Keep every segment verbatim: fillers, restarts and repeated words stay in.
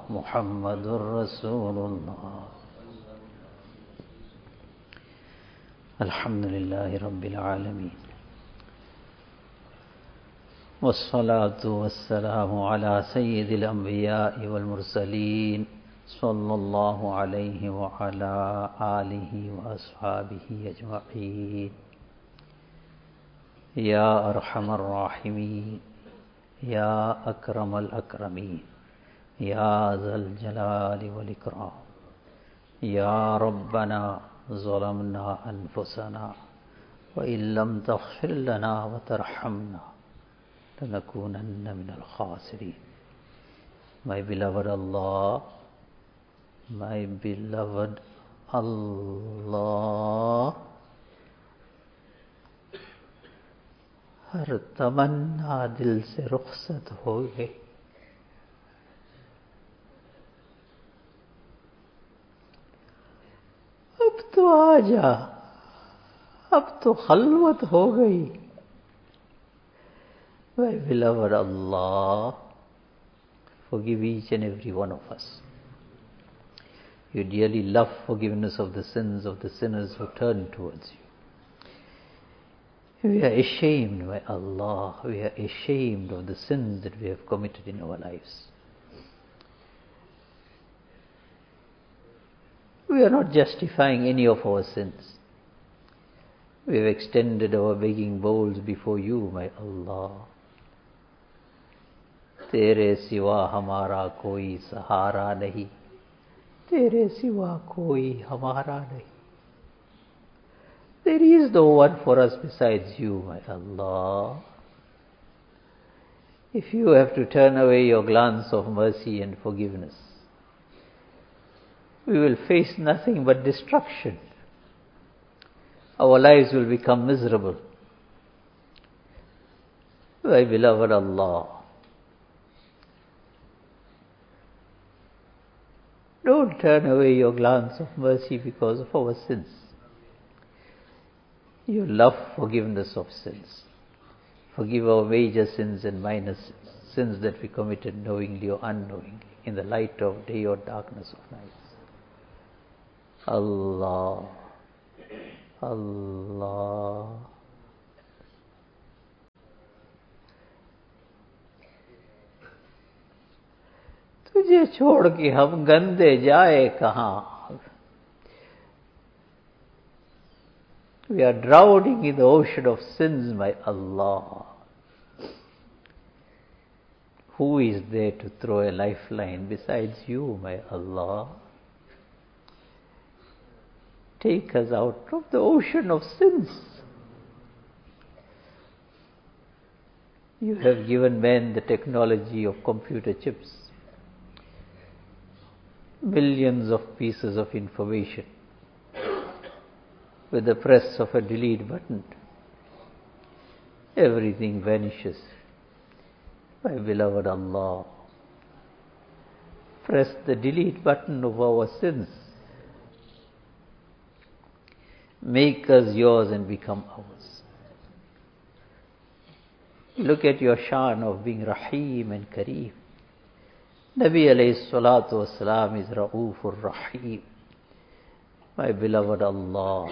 Muhammadur Rasulullah. Alhamdulillahi Rabbil Alameen. Wassalatu wassalamu ala sayyidil anbiya'i wal mursaleen. Sallallahu alayhi wa ala alihi wa ashabihi ajma'een. Ya arhamar rahimin. Ya akramal akramin. Ya zal jalali wal ikram. Ya Rabbana ظلمنا أنفسنا وإن لم تغفر لنا وترحمنا لنكونن من الخاسرين. My beloved Allah, my beloved Allah, हर तमन्ना दिल से रुखसत हो गई. अब तो आजा, अब तो खलवत हो गई. My beloved Allah, forgive each and every one of us. You dearly love forgiveness of the sins of the sinners who turn towards you. We are ashamed, my Allah, we are ashamed of the sins that we have committed in our lives. We are not justifying any of our sins. We have extended our begging bowls before you, my Allah. तेरे सिवा हमारा कोई सहारा नहीं, तेरे सिवा कोई हमारा नहीं. There is no one for us besides you, my Allah. If you have to turn away your glance of mercy and forgiveness, we will face nothing but destruction. Our lives will become miserable. My beloved Allah, don't turn away your glance of mercy because of our sins. You love forgiveness of sins. Forgive our major sins and minor sins, sins that we committed knowingly or unknowingly, in the light of day or darkness of night. Allah, Allah. तुझे छोड़ के हम गंदे जाए कहाँ? We are drowning in the ocean of sins, my Allah. Who is there to throw a lifeline besides you, my Allah? Take us out of the ocean of sins. You have given men the technology of computer chips, millions of pieces of information. With the press of a delete button, everything vanishes. My beloved Allah, press the delete button of our sins. Make us yours and become ours. Look at your shan of being Rahim and Kareem. Nabi alayhi salatu wasalam is Ra'ufur Rahim. My beloved Allah,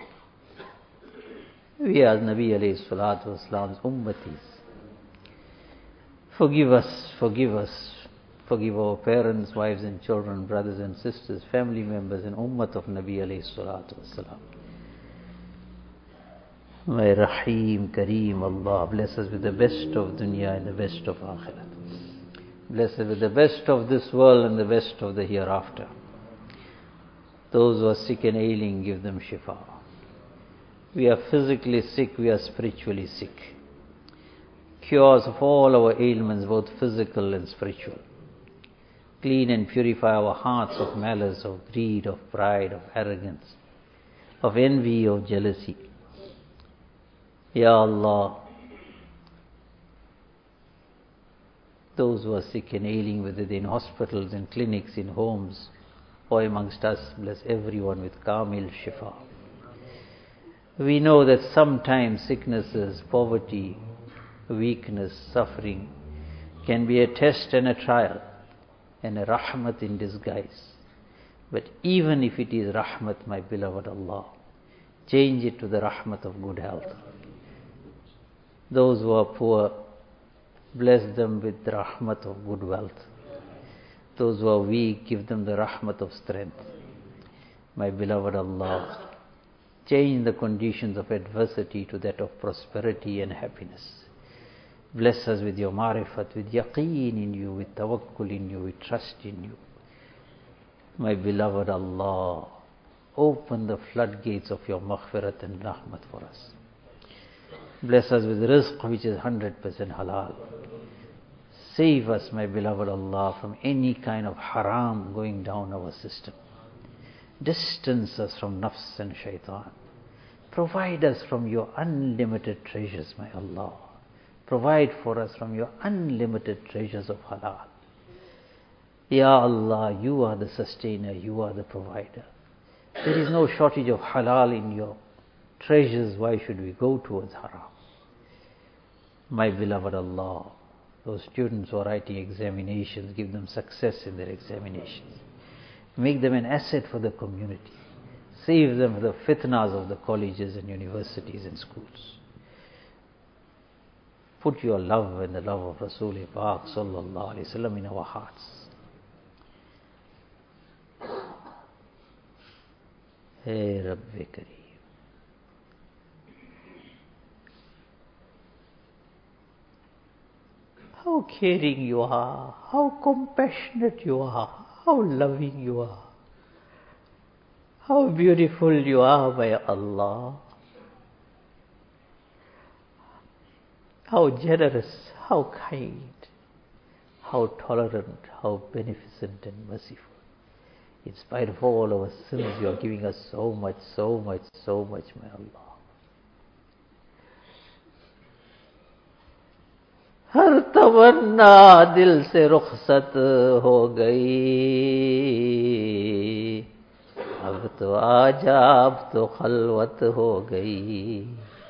we are Nabi alayhi salatu wasalam's ummatis. Forgive us, forgive us, forgive our parents, wives and children, brothers and sisters, family members and ummat of Nabi alayhi salatu wasalam. My Rahim, Kareem, Allah, bless us with the best of dunya and the best of akhirat. Bless us with the best of this world and the best of the hereafter. Those who are sick and ailing, give them shifa. We are physically sick, we are spiritually sick. Cures of all our ailments, both physical and spiritual. Clean and purify our hearts of malice, of greed, of pride, of arrogance, of envy, of jealousy. Ya Allah, those who are sick and ailing, whether they're in hospitals, in clinics, in homes, or amongst us, bless everyone with Kamil Shifa. We know that sometimes sicknesses, poverty, weakness, suffering can be a test and a trial. and a rahmat in disguise. But even if it is rahmat, my beloved Allah, change it to the rahmat of good health. Those who are poor, bless them with the rahmat of good wealth. Those who are weak, give them the rahmat of strength. My beloved Allah, change the conditions of adversity to that of prosperity and happiness. Bless us with your marifat, with yaqeen in you, with tawakkul in you, with trust in you. My beloved Allah, open the floodgates of your maghfirat and rahmat for us. Bless us with rizq which is one hundred percent halal. Save us, my beloved Allah, from any kind of haram going down our system. Distance us from nafs and shaitan. Provide us from your unlimited treasures, my Allah. Provide for us from your unlimited treasures of halal. Ya Allah, you are the sustainer, you are the provider. There is no shortage of halal in your treasures. Why should we go towards haram? My beloved Allah, those students who are writing examinations, give them success in their examinations. Make them an asset for the community. Save them from the fitnas of the colleges and universities and schools. Put your love and the love of Rasul Pak sallallahu alaihi wasallam in our hearts. Hey Rabbi Kareem. How caring you are, how compassionate you are, how loving you are, how beautiful you are, my Allah. How generous, how kind, how tolerant, how beneficent and merciful. In spite of all our sins, you are giving us so much, so much, so much, my Allah. हर तमन्ना दिल से रुखसत हो गई, अब तो आजा, अब तो खलवत हो गई.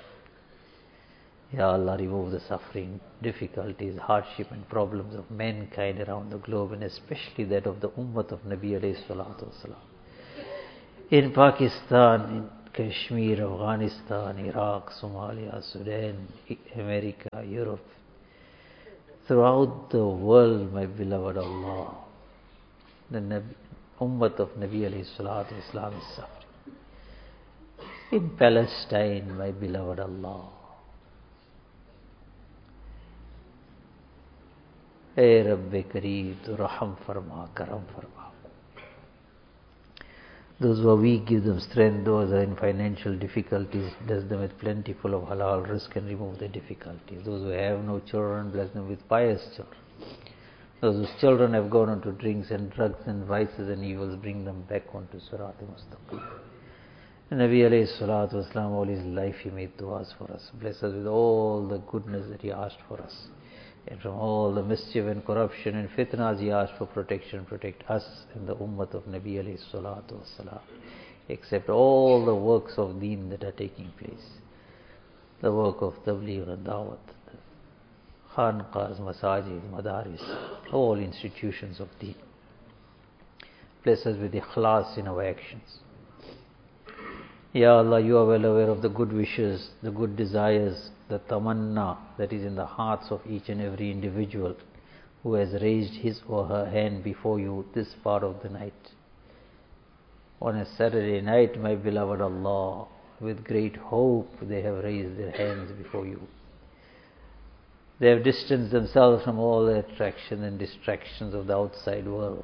Ya Allah, remove the suffering, difficulties, hardship and problems of mankind around the globe, and especially that of the Ummah of Nabi alayhi salatu wasalam. In Pakistan, in Kashmir, Afghanistan, Iraq, Somalia, Sudan, America, Europe, throughout the world, my beloved Allah, the Nabi, Ummah of Nabi alayhi salatu wasalam is suffering. In Palestine, my beloved Allah, Hey Rabbi Kareem, tu raham farma, karam farma. Those who are weak, give them strength. Those who are in financial difficulties, bless them with plentiful of halal rizq and remove the difficulties. Those who have no children, bless them with pious children. Those whose children have gone on to drinks and drugs and vices and evils, bring them back onto Sirat-e-Mustaqim. Nabi alayhi salatu wasalam, all his life he made du'as for us. Bless us with all the goodness that he asked for us. And from all the mischief and corruption and fitnas, he asked for protection. Protect us and the ummah of Nabi alayhi salatu wasalam. Accept all the works of deen that are taking place. The work of tabligh and dawat, khanqahs, masajid, madaris, all institutions of deen. Bless us with ikhlas in our actions. Ya Allah, you are well aware of the good wishes, the good desires, the tamanna that is in the hearts of each and every individual who has raised his or her hand before you this part of the night. On a Saturday night, my beloved Allah, with great hope they have raised their hands before you. They have distanced themselves from all the attractions and distractions of the outside world.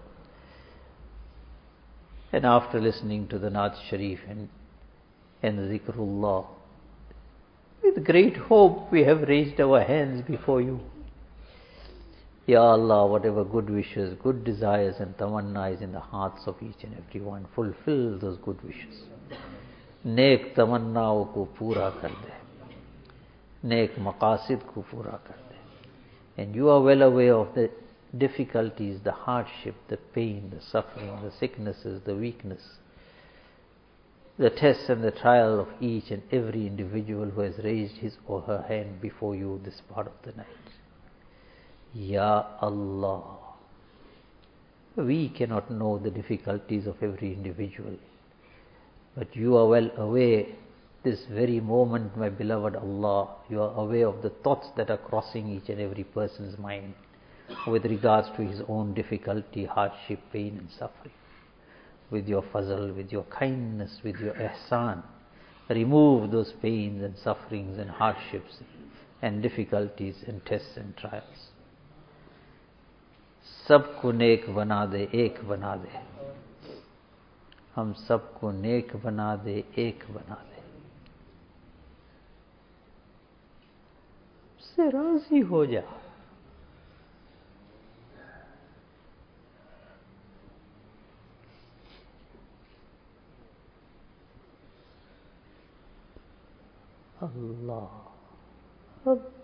And after listening to the Naat Sharif and, and the Zikrullah, with great hope we have raised our hands before you. Ya Allah, whatever good wishes, good desires and tamanna is in the hearts of each and every one, fulfill those good wishes. Nek tamannao ko pura kar de. Nek maqasid ko pura kar de. And you are well aware of the difficulties, the hardship, the pain, the suffering, the sicknesses, the weakness, the test and the trial of each and every individual who has raised his or her hand before you this part of the night. Ya Allah, We cannot know the difficulties of every individual, but you are well aware this very moment, my beloved Allah, you are aware of the thoughts that are crossing each and every person's mind with regards to his own difficulty, hardship, pain and suffering. With your fazl, with your kindness, with your ihsan, remove those pains and sufferings and hardships and difficulties and tests and trials. सबको नेक बना दे, एक बना दे, हम सबको नेक बना दे, एक बना दे, से राजी हो जा. Allah, Allah.